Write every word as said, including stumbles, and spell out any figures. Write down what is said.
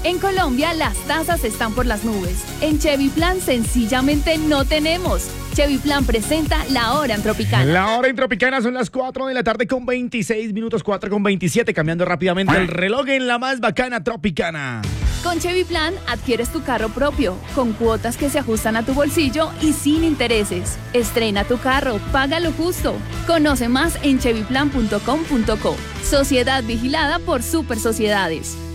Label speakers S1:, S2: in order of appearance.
S1: En Colombia las tasas están por las nubes. En Chevy Plan sencillamente no tenemos. Chevy Plan presenta La Hora en Tropicana.
S2: La Hora en Tropicana son las cuatro de la tarde con veintiséis minutos, cuatro con veintisiete, cambiando rápidamente el reloj en la más bacana Tropicana.
S1: Con Chevy Plan adquieres tu carro propio, con cuotas que se ajustan a tu bolsillo y sin intereses. Estrena tu carro, paga lo justo. Conoce más en chevy plan punto com punto co. Sociedad vigilada por Super Sociedades.